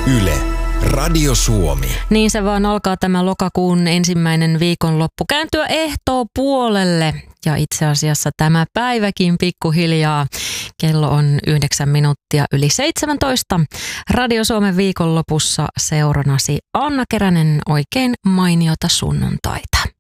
Yle, Radio Suomi. Niin se vaan alkaa tämä lokakuun ensimmäinen viikonloppu kääntyä ehtoopuolelle. Ja itse asiassa tämä päiväkin pikkuhiljaa. Kello on 9 minuuttia yli 17. Radio Suomen viikonlopussa seurannasi Anna Keränen, oikein mainiota sunnuntaita.